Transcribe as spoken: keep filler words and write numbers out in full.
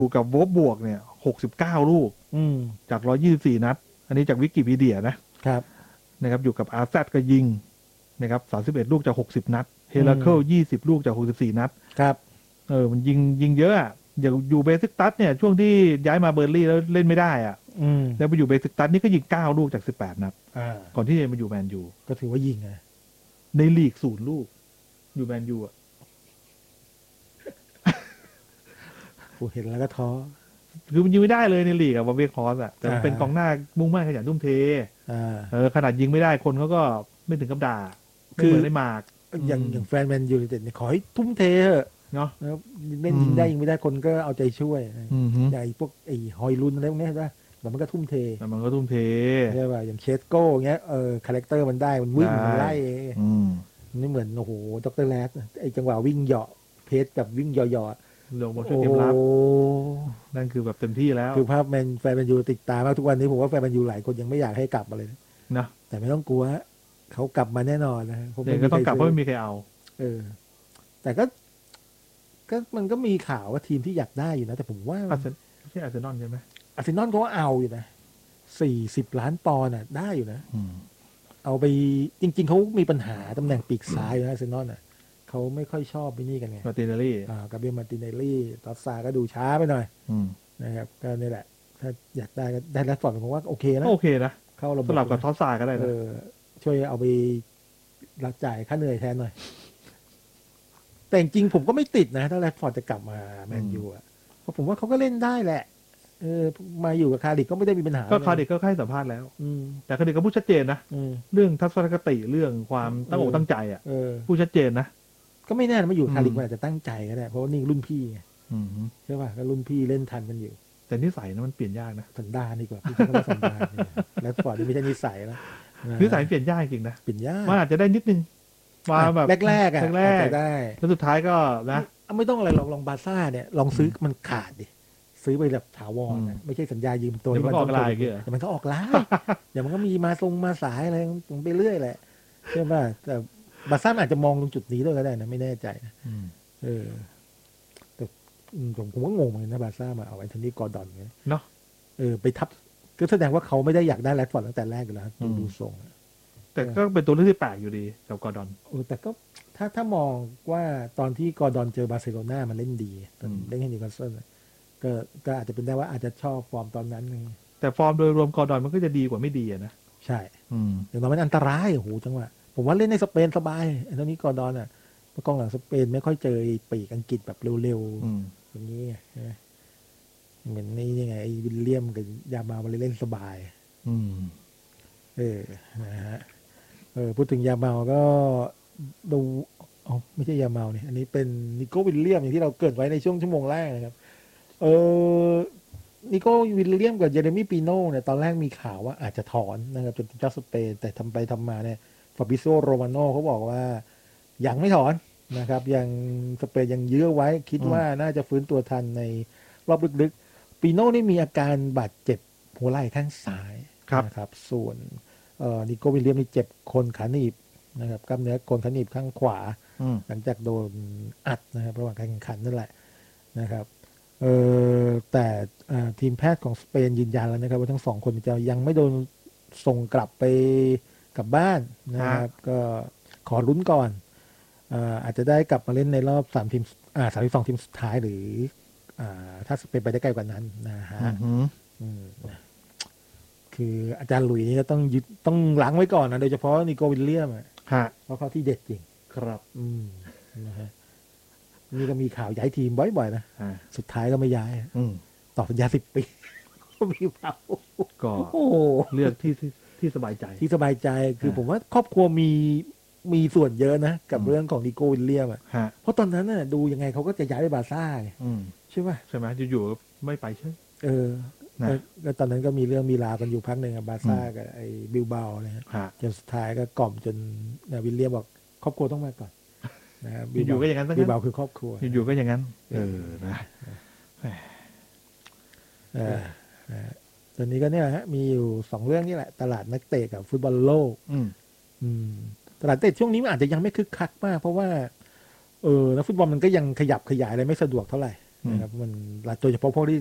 อยู่กับโวบบวกเนี่ยหกสิบเก้าลูกจากหนึ่งร้อยยี่สิบสี่นัดอันนี้จากวิกิพีเดียนะครับนะครับอยู่กับอาร์แซดก็ยิงนะครับสามสิบเอ็ดลูกจากหกสิบนัดเฮลัเคิลยี่สิบลูกจากหกสิบสี่นัดครับเออมันยิงยิงเยอะอ่ะอย่างอยู่เบซิกตัสเนี่ยช่วงที่ย้ายมาเบอร์ลี่แล้วเล่นไม่ได้อ่ะแล้วไปอยู่เบซิกตัสนี่ก็ยิงเก้าลูกจากสิบแปดนัดก่อนที่จะมาอยู่แมนยูก็ถือว่ายิงไงในลีกศูนย์ลูกอยู่แมนยูอ่ะกูเห็นแล้วก็ท้อคือมันยิงไม่ได้เลยในลีกอะบอเบคอสอะแต่มันเป็นกองหน้ามุ่งมั่นขยันทุ่มเทเออขนาดยิงไม่ได้คนเขาก็ไม่ถึงกับด่าไม่เหมือนได้มากอย่างอย่างแฟนแมนยูเด็ดเนี่ยขอให้ทุ่มเทเนาะเล่นยิงได้ยิงไม่ได้คนก็เอาใจช่วยใหญ่พวกไอ้ฮอยลุนอะไรพวกนี้ใช่ไหมแต่มันก็ทุ่มเทแต่มันก็ทุ่มเทใช่ป่ะอย่างเชสโก้เงี้ยเออคาแรคเตอร์มันได้มันวิ่งมันไล่นี่เหมือนโอ้โหด็อกเตอร์แลสไอ้จังหวะวิ่งเหาะเพจแบบวิ่งเหาะลงมาช่วยเกมรับนั่นคือแบบเต็มที่แล้วคือภาพแมนแฟนแมนยูติดตามากทุกวันนี้ผมว่าแฟนแมนยูหลายคนยังไม่อยากให้กลับมาเลยนะแต่ไม่ต้องกลัวเขากลับมาแน่นอนนะผมก็ต้องกลับเพราะไม่มีใครเอาเออแต่ก็ก็มันก็มีข่าวว่าทีมที่อยากได้อยู่นะแต่ผมว่าไม่ใช่อาร์เซนอลใช่ไหมอาร์เซนอลเขาเอาอยู่นะสี่สิบล้านปอนด์น่ะได้อยู่นะเอาไปจริงๆเขามีปัญหาตำแหน่งปีกซ้ายนะอาร์เซนอลน่ะเขาไม่ค่อยชอบไปนี่กันไงมาตินเนลลี่อ่ากับเบลมาตินเนลลี่ตอสซาก็ดูช้าไปหน่อยนะครับก็นี่แหละถ้าอยากได้ก็ได้แล้วฟอร์ดผมว่าโอเคนะโอเคนะเข้าระบบสลับกับทอสซาก็ได้นะช่วยเอาไปรับจ่ายค่าเหนื่อยแทนหน่อยแต่จริงผมก็ไม่ติดนะถ้าแรดฟอร์ดจะกลับมาแมนยูอ่ะเพราะผมว่าเขาก็เล่นได้แหละเออมาอยู่กับคาร์ดิกก็ไม่ได้มีปัญหาก็คาร์ดิกก็ให้สัมภาษณ์แล้วแต่คาร์ดิกก็พูดชัดเจนนะเรื่องทัศนคติเรื่องความตั้งอกตั้งใจอ่ะพูดชัดเจนนะก็ไม่แน่นะมาอยู่คาร์ดิกมันอาจจะตั้งใจก็ได้เพราะว่านี่รุ่นพี่ไงใช่ป่ะก็รุ่นพี่เล่นทันกันอยู่แต่นิสัยนะมันเปลี่ยนยากนะสันดานดีกว่าพี่ก็ว่าสันดานแรดฟอร์ดไม่ใช่นิสัยแล้วนิสัยเปลี่ยนยากจริงนะเปลี่ยนยากมันอาจจะได้นิดนึงมาแบบแรกๆอ่ะแรกๆได้แล้วสุดท้ายก็นะไม่ต้องอะไรลองลองบาซ่าเนี่ยลองซื้อมันขาดดิซื้อไปแบบถาวรนะไม่ใช่สัญญายืมตัวที่มันออกลายแต่มันก็ออกลายเดี๋ยวมันก็มีมาทรงมาสายอะไรไปเรื่อยแหละใช่ป่ะแต่บาซ่าอาจจะมองตรงจุดนี้ด้วยก็ได้นะไม่แน่ใจนะเออแต่ผมผมก็งงเลยนะบาซ่ามาเอาไอ้ทันนี่กอร์ดอนเนาะเออไปทับก็แสดงว่าเขาไม่ได้อยากได้แรดฟอร์ดตั้งแต่แรกอยู่แล้วดูทรงแต่ก็เป็นตัวเลือกที่แปลกอยู่ดีกับกอร์ดอนเออแต่ก็ถ้าถ้ามองว่าตอนที่กอร์ดอนเจอบาร์เซโลนามันเล่นดีตอนเล่นให้นิวคาสเซิลก็ก็อาจจะเป็นได้ว่าอาจจะชอบฟอร์มตอนนั้นแต่ฟอร์มโดยรวมกอร์ดอนมันก็จะดีกว่าไม่ดีนะใช่อย่างน้อยมันอันตรายโอ้โหจังหวะผมว่าเล่นในสเปนสบายไอ้ตอนนี้กอร์ดอนอ่ะกองหลังสเปนไม่ค่อยเจอปีกอังกฤษแบบเร็วๆอย่างนี้เหมือนนี่ยังไงไอ้วิลเลียมกับยามามันเล่นสบายเออนะฮะเออพูดถึงยาเมาก็ดูอ๋อไม่ใช่ยาเมาเนี่ยอันนี้เป็นนิโก้วิลเลียมอย่างที่เราเกิดไว้ในช่วงชั่วโมงแรกนะครับเออนิโก้วิลเลียมกับเจเรมี่ปีโน่เนี่ยตอนแรกมีข่าวว่าอาจจะถอนนะครับจนเจ้าสเปนแต่ทำไปทำมาเนี่ยฟาบิโซโรมาโน่เขาบอกว่ายังไม่ถอนนะครับยังสเปนยังยื้อไว้คิดว่าน่าจะฟื้นตัวทันในรอบลึกๆปีโน่นี่มีอาการบาดเจ็บหัวไหล่ข้างซ้ายนะครับส่วนนิโก้วิลเลียมนี่เจ็บโคนขาหนีบนะครับกล้ามเนื้อโคนขาหนีบข้างขวาหลังจากโดนอัดนะครับระหว่างการแข่งขันนั่นแหละนะครับเออแต่ทีมแพทย์ของสเปนยืนยันแล้วนะครับว่าทั้งสองคนจะยังไม่โดนส่งกลับไปกลับบ้านนะครับก็ขอลุ้นก่อนอาจจะได้กลับมาเล่นในรอบสามทีมอ่าสามที่สองทีมสุดท้ายหรืออ่าถ้าสเปนไปได้ใกล้กว่านั้นนะฮะคืออาจารย์หลุยนี่ก็ต้องยึดต้องล้างไว้ก่อนนะโดยเฉพาะนิโก้วิลเลียมอ่ะเพราะเขาที่เด็ดจริงครับอืมนะฮะนี่ก็มีข่าวย้ายทีมบ่อยๆนะสุดท้ายก็ไม่ย้ายต่อสัญญาสิบปีก็มีเผาก็เลือกที่ที่สบายใจที่สบายใจคือผมว่าครอบครัวมีมีส่วนเยอะนะกับเรื่องของนิโก้วิลเลียมอ่ะเพราะตอนนั้นน่ะดูยังไงเขาก็จะย้ายไปบาร์ซ่าไงใช่ป่ะใช่ไหมอยู่ๆไม่ไปใช่เออก็ตอนนั้นก็มีเรื่องมีราวกันอยู่พักหนึ่งกับบาร์ซ่ากับไอ้บิลเบานะฮะจนสุดท้ายก็กล่อมจนวิลเลียมบอกครอบครัวต้องมาก่อนนะอยู่ก็อย่างนั้นบิลเบาคือครอบครัวอยู่ก็อย่างนั้นเออนะเออตอนนี้ก็เนี่ยฮะมีอยู่สองเรื่องนี่แหละตลาดนักเตะกับฟุตบอลโลกอืมตลาดเตะช่วงนี้มันอาจจะยังไม่คึกคักมากเพราะว่าเออนักฟุตบอลมันก็ยังขยับขยายอะไรไม่สะดวกเท่าไหร่นะครับมันโดยเฉพาะพวกที่